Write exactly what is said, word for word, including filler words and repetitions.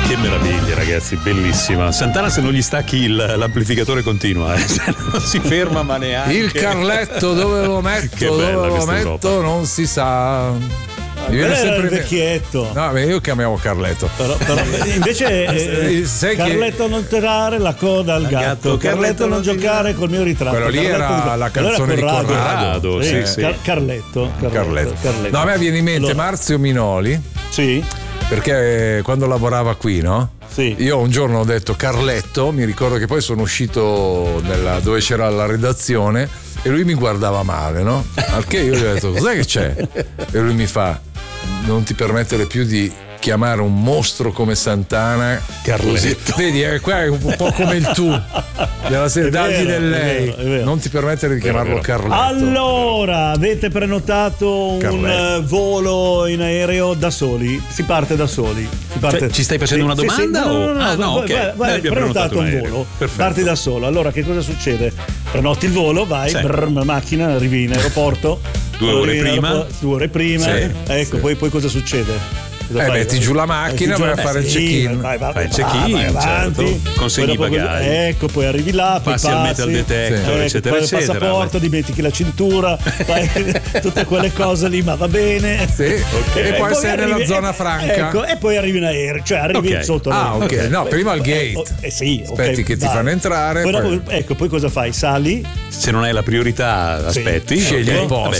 Che meraviglia, ragazzi, bellissima. Santana, se non gli stacchi il, l'amplificatore continua, eh. Non si ferma, ma neanche. Il Carletto dove lo metto, dove lo metto Europa. Non si sa. Mi viene sempre il vecchietto. No, io chiamiamo Carletto. Però, però, invece eh, sai Carletto che... non tirare la coda al gatto, gatto. Carletto, Carletto non giocare col mio ritratto. Quello lì era di... la canzone di Corrado, Corrado. Sì, sì, sì. Car- Carletto, Carletto, Carletto. Carletto. No, a me viene in mente allora. Marzio Minoli. Sì. Perché quando lavorava qui, no? Sì. Io un giorno ho detto Carletto, mi ricordo che poi sono uscito nella, dove c'era la redazione e lui mi guardava male, no? Al che io gli ho detto cos'è che c'è? E lui mi fa non ti permettere più di chiamare un mostro come Santana Carletto. Vedi, eh, qua è un po' come il tu della serie dagli del lei, è vero, è vero. Non ti permettere di chiamarlo vero, Carletto. Allora, avete prenotato Carletto. un volo in aereo da soli? Si parte da soli. Si parte... Cioè, ci stai facendo sì, una domanda? Sì, sì. No, no, no, ah, no, vai, okay. vai, vai, prenotato, prenotato un volo, perfetto. Parti da solo. Allora, che cosa succede? Prenoti il volo, vai, sì. brr, macchina, arrivi in aeroporto. Due ore prima. Due ore prima. Sì, sì. ecco, poi, poi cosa succede? Eh, metti giù la macchina, vai a fare il check-in. Vai, vai, fai il check-in, vai avanti, certo. Consegni i bagagli. Ecco, poi arrivi là, poi passi, passi al metal detector, sì. eccetera, poi eccetera. Il passaporto, dimentichi la cintura, fai tutte quelle cose lì, ma va bene. Sì. Okay. E, e poi, poi sei arrivi, nella zona franca. Ecco, e poi arrivi in aereo, cioè arrivi okay. sotto. Ah, ok. No, prima il gate. Eh, eh, sì, aspetti okay, che dai. ti fanno entrare. Poi poi... Dopo, ecco, poi cosa fai? Sali. Se non hai la priorità, aspetti. Sì. Scegli okay. il posto. Vabbè,